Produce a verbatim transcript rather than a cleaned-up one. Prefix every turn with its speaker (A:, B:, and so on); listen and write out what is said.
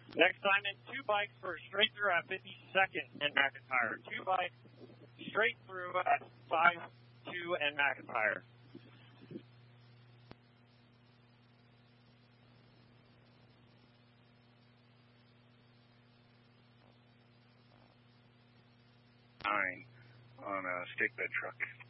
A: Next time in two bikes for a straight through at fifty-second and McIntyre. Two bikes straight through at five two and McIntyre.
B: Nine on a stick bed truck.